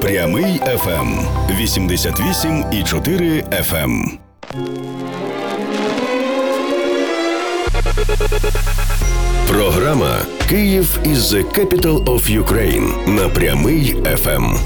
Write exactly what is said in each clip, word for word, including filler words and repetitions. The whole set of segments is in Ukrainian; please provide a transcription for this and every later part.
Прямий еф ем вісімдесят вісім і чотири еф ем. Програма «Київ is the capital of Ukraine» на Прямий еф ем.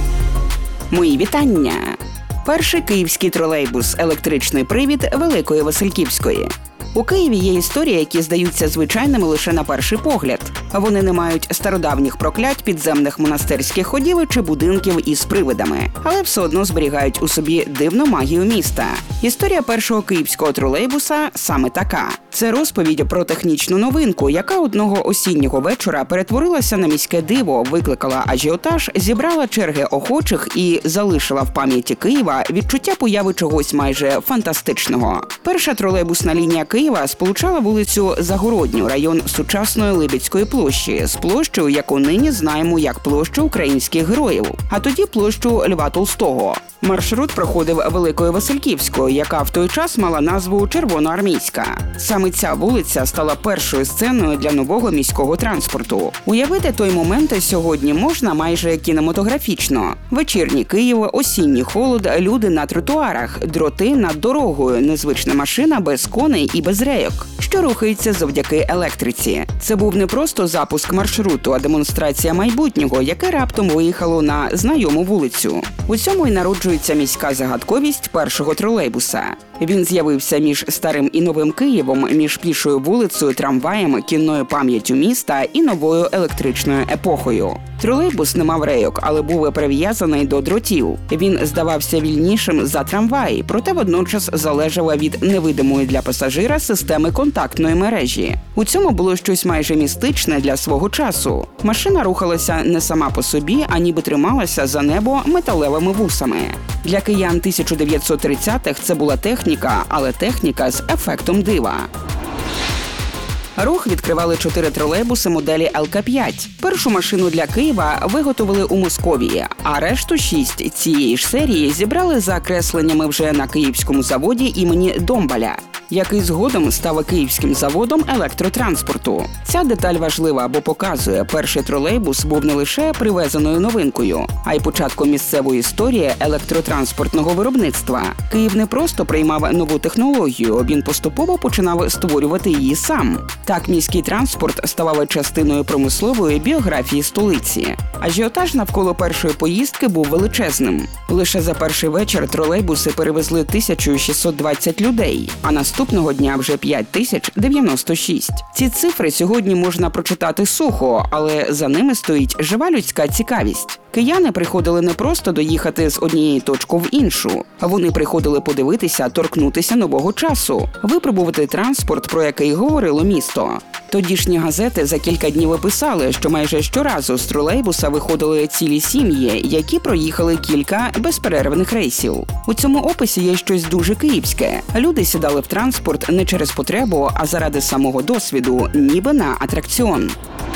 Мої вітання! Перший київський тролейбус «Електричний привід» Великої Васильківської. У Києві є історії, які здаються звичайними лише на перший погляд. Вони не мають стародавніх проклять, підземних монастирських ходів чи будинків із привидами, але все одно зберігають у собі дивну магію міста. Історія першого київського тролейбуса саме така. Це розповідь про технічну новинку, яка одного осіннього вечора перетворилася на міське диво, викликала ажіотаж, зібрала черги охочих і залишила в пам'яті Києва відчуття появи чогось майже фантастичного. Перша тролейбусна лінія Києва сполучала вулицю Загородню, район сучасної Либідської площі, з площею, яку нині знаємо як площу українських героїв, а тоді площу Льва Толстого. Маршрут проходив Великою Васильківською, яка в той час мала назву Червоноармійська. Саме ця вулиця стала першою сценою для нового міського транспорту. Уявити той момент сьогодні можна майже кінематографічно. Вечірній Київ, осінній холод, люди на тротуарах, дроти над дорогою, незвична машина без коней і без рейок, що рухається завдяки електриці. Це був не просто запуск маршруту, а демонстрація майбутнього, яке раптом виїхало на знайому вулицю. У цьому й народжується міська загадковість першого тролейбуса. Він з'явився між старим і новим Києвом, між пішою вулицею, трамваєм, кінною пам'яттю міста і новою електричною епохою. Тролейбус не мав рейок, але був прив'язаний до дротів. Він здавався вільнішим за трамвай, проте водночас залежав від невидимої для пасажира системи контактної мережі. У цьому було щось майже містичне для свого часу. Машина рухалася не сама по собі, а ніби трималася за небо металевими вусами. Для киян тисяча дев'ятсот тридцятих це була техніка, але техніка з ефектом дива. Рух відкривали чотири тролейбуси моделі ел ка п'ять. Першу машину для Києва виготовили у Московії, а решту шість цієї ж серії зібрали за кресленнями вже на київському заводі імені Домбаля, який згодом став київським заводом електротранспорту. Ця деталь важлива, бо показує, перший тролейбус був не лише привезеною новинкою, а й початком місцевої історії електротранспортного виробництва. Київ не просто приймав нову технологію, він поступово починав створювати її сам. Так міський транспорт ставав частиною промислової біографії столиці. Ажіотаж навколо першої поїздки був величезним. Лише за перший вечір тролейбуси перевезли тисячу шістсот двадцять людей, а наступного дня вже п'ять тисяч дев'яносто шість. Ці цифри сьогодні можна прочитати сухо, але за ними стоїть жива людська цікавість. Кияни приходили не просто доїхати з однієї точки в іншу. Вони приходили подивитися, торкнутися нового часу, випробувати транспорт, про який говорило місто. Тодішні газети за кілька днів писали, що майже щоразу з тролейбуса виходили цілі сім'ї, які проїхали кілька безперервних рейсів. У цьому описі є щось дуже київське. Люди сідали в транспорт не через потребу, а заради самого досвіду, ніби на атракціон.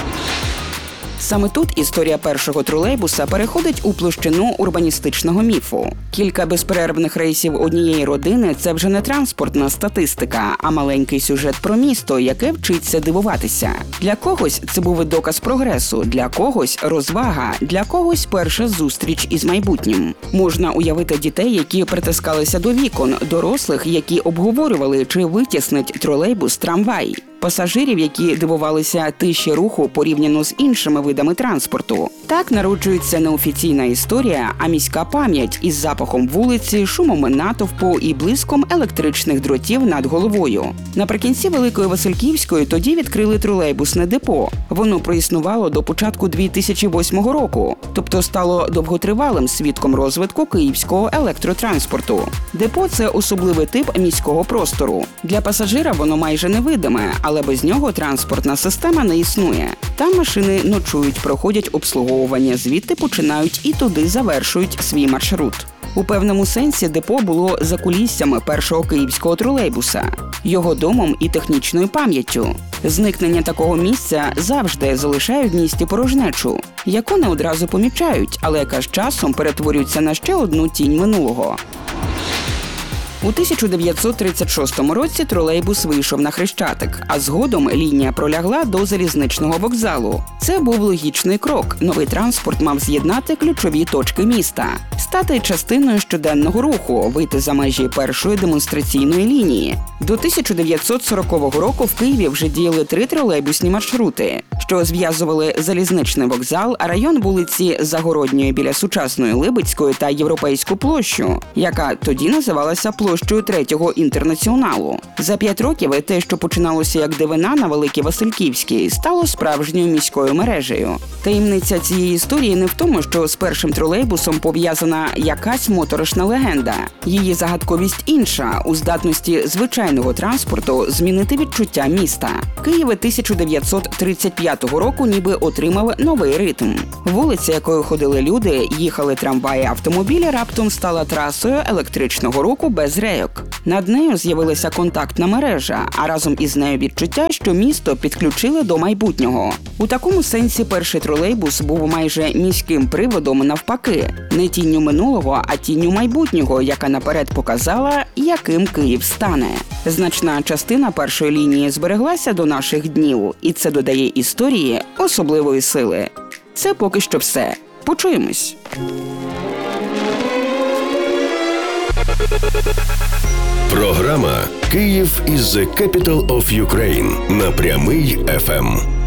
Саме тут історія першого тролейбуса переходить у площину урбаністичного міфу. Кілька безперервних рейсів однієї родини – це вже не транспортна статистика, а маленький сюжет про місто, яке вчиться дивуватися. Для когось це був доказ прогресу, для когось – розвага, для когось – перша зустріч із майбутнім. Можна уявити дітей, які притискалися до вікон, дорослих, які обговорювали, чи витіснить тролейбус трамвай. Пасажирів, які дивувалися тиші руху порівняно з іншими видами транспорту. Так народжується не офіційна історія, а міська пам'ять із запахом вулиці, шумом натовпу і блиском електричних дротів над головою. Наприкінці Великої Васильківської тоді відкрили тролейбусне депо. Воно проіснувало до початку дві тисячі восьмого року, тобто стало довготривалим свідком розвитку київського електротранспорту. Депо – це особливий тип міського простору. Для пасажира воно майже невидиме, але без нього транспортна система не існує. Там машини ночують, проходять обслуговування, звідти починають і туди завершують свій маршрут. У певному сенсі депо було закуліссями першого київського тролейбуса, його домом і технічною пам'яттю. Зникнення такого місця завжди залишає в місті порожнечу, яку не одразу помічають, але яка з часом перетворюється на ще одну тінь минулого. У тисяча дев'ятсот тридцять шостому році тролейбус вийшов на Хрещатик, а згодом лінія пролягла до залізничного вокзалу. Це був логічний крок. Новий транспорт мав з'єднати ключові точки міста, стати частиною щоденного руху, вийти за межі першої демонстраційної лінії. До тисяча дев'ятсот сорокового року в Києві вже діяли три тролейбусні маршрути, що зв'язували залізничний вокзал, район вулиці Загородньої біля сучасної Либицької та Європейську площу, яка тоді називалася площею Третього інтернаціоналу. За п'ять років те, що починалося як дивина на Великій Васильківській, стало справжньою міською мережею. Таємниця цієї історії не в тому, що з першим тролейбусом пов'язана якась моторошна легенда. Її загадковість інша – у здатності звичайного транспорту змінити відчуття міста. Київ тисяча дев'ятсот тридцять п'ятого року ніби отримав новий ритм. Вулиця, якою ходили люди, їхали трамваї, автомобілі, раптом стала трасою електричного руху без рейок. Над нею з'явилася контактна мережа, а разом із нею відчуття, що місто підключили до майбутнього. У такому сенсі перший тролейбус був майже міським приводом навпаки. Не тінню минулого, а тінню майбутнього, яка наперед показала, яким Київ стане. Значна частина першої лінії збереглася до наших днів, і це додає історії особливої сили. Це поки що все. Почуємось. Програма «Київ is the capital of Ukraine» на Прямий еф ем.